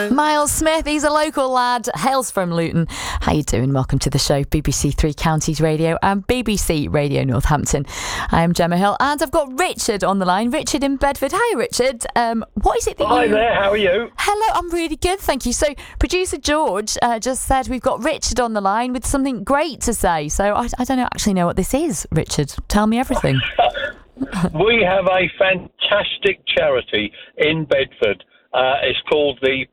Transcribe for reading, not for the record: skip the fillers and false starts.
Miles Smith, he's a local lad, hails from Luton. How you doing? Welcome to the show, BBC Three Counties Radio and BBC Radio Northampton. I am Gemma Hill, and I've got Richard on the line. Richard in Bedford. Hi, Richard. What is it that Hi there, how are you? Hello, I'm really good, thank you. So, producer George just said we've got Richard on the line with something great to say. So, I don't actually know what this is, Richard. Tell me everything. We have a fantastic charity in Bedford. It's called the